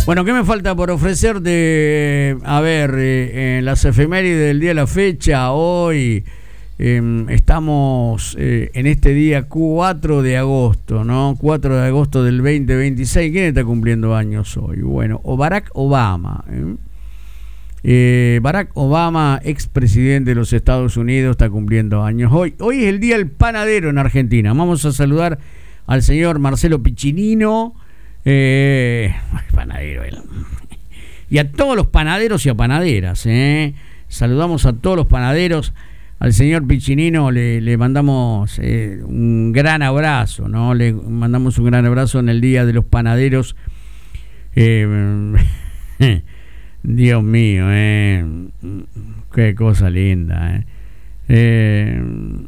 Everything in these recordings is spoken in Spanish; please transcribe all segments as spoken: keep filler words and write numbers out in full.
Bueno, ¿qué me falta por ofrecerte? A ver, eh, en las efemérides del día de la fecha, hoy eh, estamos eh, en este día cuatro de agosto, ¿no? cuatro de agosto del veinte veintiséis. ¿Quién está cumpliendo años hoy? Bueno, o Barack Obama. ¿eh? Eh, Barack Obama, expresidente de los Estados Unidos, está cumpliendo años hoy. Hoy es el día del panadero en Argentina. Vamos a saludar al señor Marcelo Piccinino. Eh, panadero él. Y a todos los panaderos y a panaderas, ¿eh? Saludamos a todos los panaderos. Al señor Piccinino le, le mandamos eh, un gran abrazo, ¿no? Le mandamos un gran abrazo en el Día de los Panaderos. Eh, Dios mío, eh. Qué cosa linda, eh. Eh,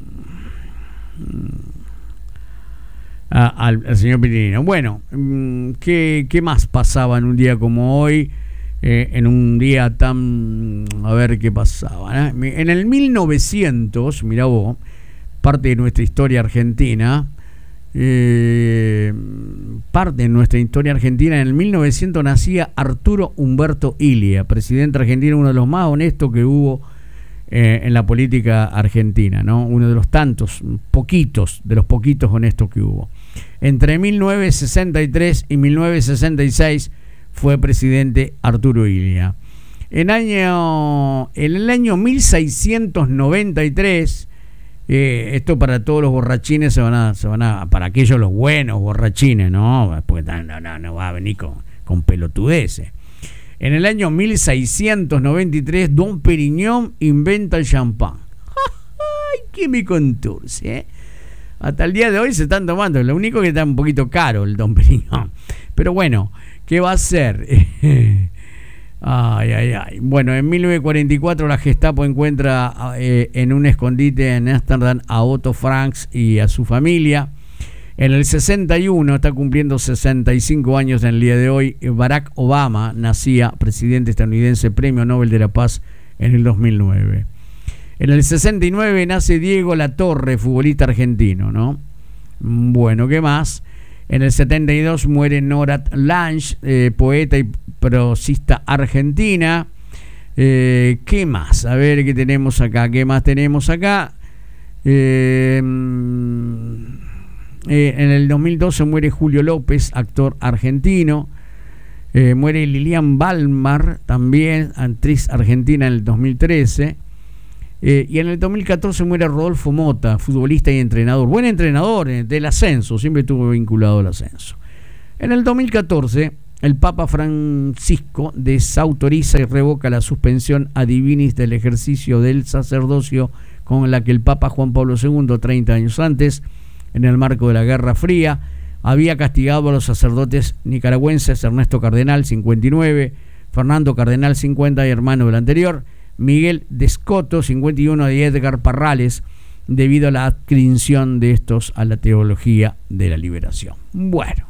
A, al, al señor Piccinino. Bueno, ¿qué, ¿qué más pasaba en un día como hoy? Eh, en un día tan... A ver qué pasaba, ¿eh? En el mil novecientos, mirá vos, parte de nuestra historia argentina, eh, parte de nuestra historia argentina, en el mil novecientos nacía Arturo Humberto Illia, presidente argentino, uno de los más honestos que hubo Eh, en la política argentina, ¿no? Uno de los tantos, poquitos, de los poquitos honestos que hubo. Entre mil novecientos sesenta y tres y mil novecientos sesenta y seis fue presidente Arturo Illia. En, año, en el año mil seiscientos noventa y tres, eh, esto para todos los borrachines, se van a, se van a, para aquellos los buenos borrachines, ¿no? Porque no, no, no va a venir con, con pelotudeces. En el año mil seiscientos noventa y tres, Dom Perignon inventa el champán. ¡Ay, qué me conturce! ¿eh? Hasta el día de hoy se están tomando. Lo único que está un poquito caro el Dom Perignon. Pero bueno, ¿qué va a ser? ay, ay, ay. Bueno, en mil novecientos cuarenta y cuatro la Gestapo encuentra eh, en un escondite en Ámsterdam a Otto Franks y a su familia. En el sesenta y uno, está cumpliendo sesenta y cinco años en el día de hoy, Barack Obama nacía, presidente estadounidense, Premio Nobel de la Paz en el dos mil nueve. En el sesenta y nueve nace Diego Latorre, futbolista argentino, ¿no? Bueno, ¿qué más? En el setenta y dos muere Norat Lange, eh, poeta y prosista argentina. Eh, ¿Qué más? A ver, ¿qué tenemos acá? ¿Qué más tenemos acá? Eh... Eh, en el dos mil doce muere Julio López, actor argentino. Eh, muere Lilian Balmar, también actriz argentina, en el dos mil trece. Eh, y en el dos mil catorce muere Rodolfo Mota, futbolista y entrenador. Buen entrenador eh, del ascenso, siempre estuvo vinculado al ascenso. En el dos mil catorce, el Papa Francisco desautoriza y revoca la suspensión ad divinis del ejercicio del sacerdocio con la que el Papa Juan Pablo segundo, treinta años antes, en el marco de la Guerra Fría, había castigado a los sacerdotes nicaragüenses Ernesto Cardenal, cincuenta y nueve, Fernando Cardenal, cincuenta, y hermano del anterior, Miguel Descoto, cincuenta y uno, y Edgar Parrales, debido a la adscripción de estos a la teología de la liberación. Bueno,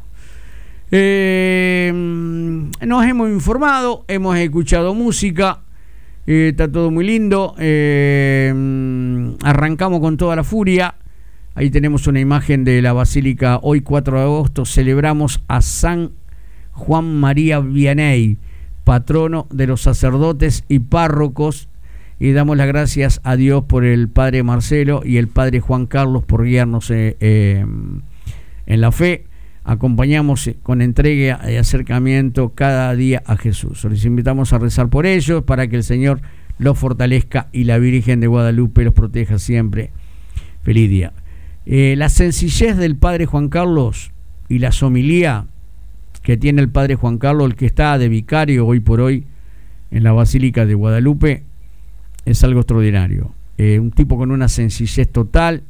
eh, nos hemos informado, hemos escuchado música, eh, está todo muy lindo, eh, arrancamos con toda la furia. Ahí tenemos una imagen de la Basílica. Hoy cuatro de agosto celebramos a San Juan María Vianney, patrono de los sacerdotes y párrocos, y damos las gracias a Dios por el Padre Marcelo y el Padre Juan Carlos por guiarnos eh, eh, en la fe. Acompañamos con entrega y acercamiento cada día a Jesús. Les invitamos a rezar por ellos para que el Señor los fortalezca y la Virgen de Guadalupe los proteja siempre. Feliz día. Eh, la sencillez del Padre Juan Carlos y la homilía que tiene el Padre Juan Carlos, el que está de vicario hoy por hoy en la Basílica de Guadalupe, es algo extraordinario. Eh, un tipo con una sencillez total,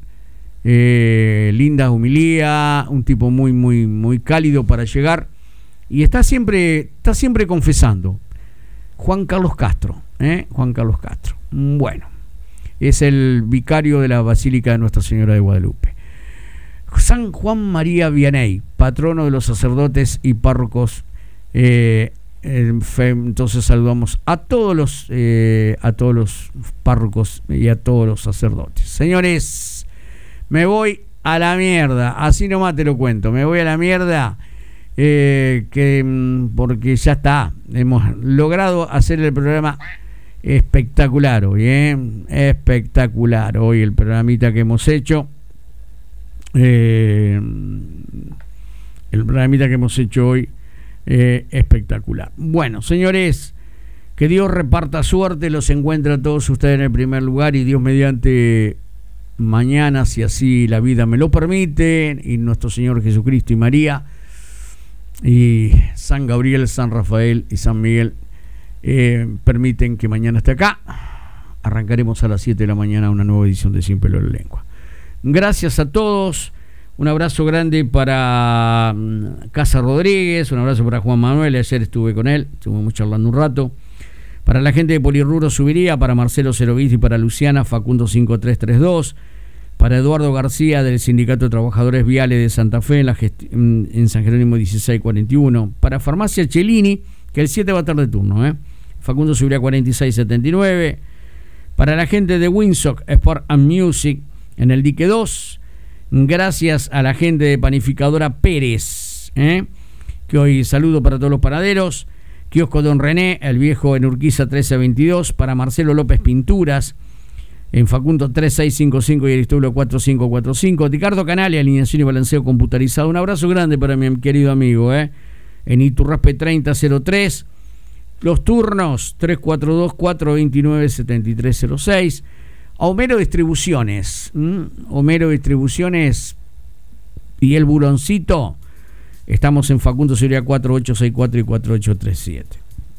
eh, linda homilía, un tipo muy, muy, muy cálido para llegar, y está siempre, está siempre confesando. Juan Carlos Castro, ¿eh? Juan Carlos Castro. Bueno. Es el vicario de la Basílica de Nuestra Señora de Guadalupe. San Juan María Vianney, patrono de los sacerdotes y párrocos. Eh, entonces saludamos a todos los eh, a todos los párrocos y a todos los sacerdotes. Señores, me voy a la mierda, así nomás te lo cuento. Me voy a la mierda. eh, que porque ya está, hemos logrado hacer el programa espectacular hoy, ¿eh? Espectacular hoy el programita que hemos hecho. Eh, el programita que hemos hecho hoy, eh, espectacular. Bueno, señores, que Dios reparta suerte, los encuentre a todos ustedes en el primer lugar y Dios mediante mañana, si así la vida me lo permite, y nuestro Señor Jesucristo y María, y San Gabriel, San Rafael y San Miguel eh, permiten que mañana esté acá. Arrancaremos a las siete de la mañana una nueva edición de Sin Pelo en la Lengua. Gracias a todos. Un abrazo grande para um, Casa Rodríguez, un abrazo para Juan Manuel, ayer estuve con él, estuvimos charlando un rato. Para la gente de Polirrubro Subiría, para Marcelo Ceroviti y para Luciana, Facundo cinco tres tres dos, para Eduardo García del Sindicato de Trabajadores Viales de Santa Fe en, la gesti- en San Jerónimo dieciséis cuarenta y uno, para Farmacia Cellini, que el siete va a estar de turno, ¿eh? Facundo Subiría cuarenta y seis setenta y nueve, para la gente de Winsock Sport and Music en el Dique dos, gracias a la gente de Panificadora Pérez, ¿eh? Que hoy saludo para todos los panaderos. Kiosco Don René, el viejo en Urquiza trece veintidós, para Marcelo López Pinturas en Facundo tres seis cinco cinco y Aristóbulo cuatro cinco cuatro cinco, Ricardo Canale, alineación y balanceo computarizado. Un abrazo grande para mi querido amigo, ¿eh? En Iturraspe treinta cero tres, los turnos tres cuatro dos cuatro dos nueve siete tres cero seis. Homero Distribuciones, ¿Mm? Homero Distribuciones y el Buroncito. Estamos en Facundo Seguridad cuatro ocho seis cuatro y cuatro ocho tres siete.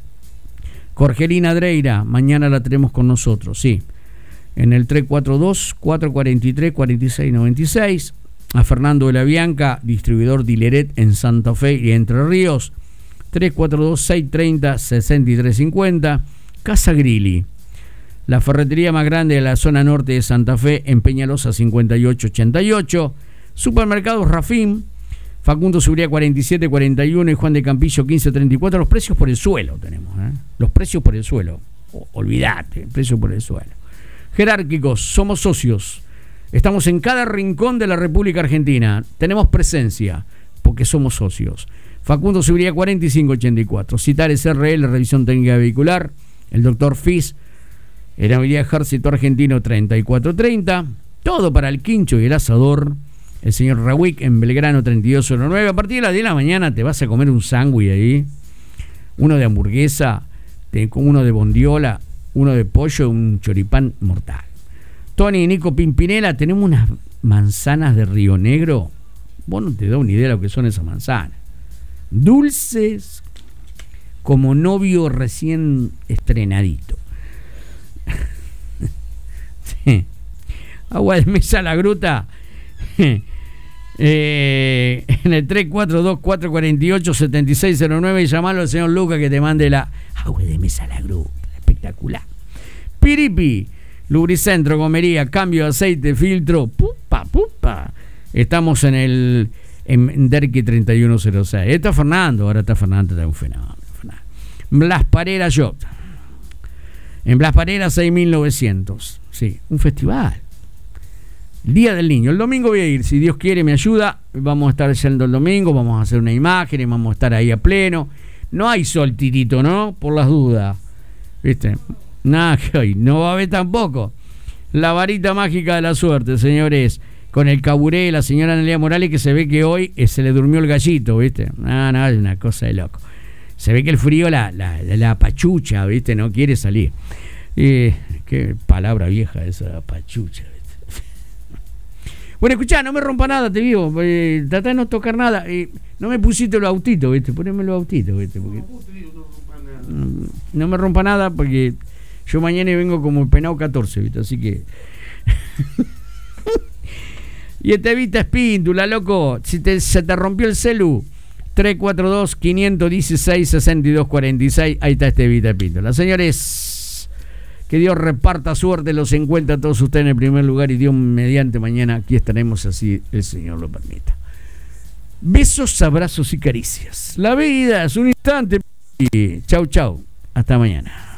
Jorgelina Dreira, mañana la tenemos con nosotros, sí. En el tres cuatro dos cuatro cuatro tres cuatro seis nueve seis. A Fernando de la Bianca, distribuidor Dileret en Santa Fe y Entre Ríos, tres cuatro dos seis tres cero seis tres cinco cero. Casa Grilli, la ferretería más grande de la zona norte de Santa Fe, en Peñalosa cincuenta y ocho ochenta y ocho. Supermercados Rafim, Facundo Seguridad cuarenta y siete cuarenta y uno y Juan de Campillo quince treinta y cuatro. Los precios por el suelo tenemos, ¿eh? Los precios por el suelo. O, olvídate, precios por el suelo. Jerárquicos, somos socios. Estamos en cada rincón de la República Argentina. Tenemos presencia porque somos socios. Facundo Seguridad cuarenta y cinco ochenta y cuatro. Citares R L, revisión técnica vehicular. El doctor Fis, en Avenida Ejército Argentino treinta y cuatro treinta. Todo para el quincho y el asador. El señor Rawick en Belgrano treinta y dos cero nueve. A partir de las diez de la mañana te vas a comer un sándwich ahí. Uno de hamburguesa, uno de bondiola, uno de pollo, un choripán mortal. Tony y Nico Pimpinela, tenemos unas manzanas de Río Negro. Vos no te da una idea de lo que son esas manzanas. Dulces como novio recién estrenadito. Sí. Agua de Mesa La Gruta. Eh, en el tres cuatro dos cuatro cuatro ocho siete seis cero nueve y llamalo al señor Luca que te mande la agua de Mesa La Gruta. Espectacular. Piripi, Lubricentro, Gomería, cambio de aceite, filtro, pupa, pupa. Estamos en el en Derqui treinta y uno cero seis. Está Fernando, ahora está Fernando, está un fenómeno. Blas Parera Shop. En Blas Parera seis mil novecientos. Sí, un festival. Día del Niño. El domingo voy a ir, si Dios quiere me ayuda. Vamos a estar yendo el domingo, vamos a hacer una imagen y vamos a estar ahí a pleno. No hay sol tirito, ¿no? Por las dudas. ¿Viste? Nada que hoy. No va a haber tampoco. La varita mágica de la suerte, señores. Con el caburé de la señora Analia Morales, que se ve que hoy eh, se le durmió el gallito, ¿viste? No, no, es una cosa de loco. Se ve que el frío la, la, la pachucha, ¿viste? No quiere salir. Eh, qué palabra vieja esa, la pachucha, ¿viste? Bueno, escuchá, no me rompa nada, te digo. Eh, tratá de no tocar nada. Eh, no me pusiste los autitos, ¿viste? Poneme los autitos, ¿viste? Porque, no, no me rompa nada porque yo mañana vengo como el penado catorce, ¿viste? Así que... Y este Vita Espíntula, loco, si te, se te rompió el celu, tres cuatro dos cinco uno seis seis dos cuatro seis, ahí está este Vita Espíntula. Señores, que Dios reparta suerte, los encuentra a todos ustedes en el primer lugar y Dios mediante mañana aquí estaremos así el Señor lo permita. Besos, abrazos y caricias. La vida es un instante. Y chau, chau. Hasta mañana.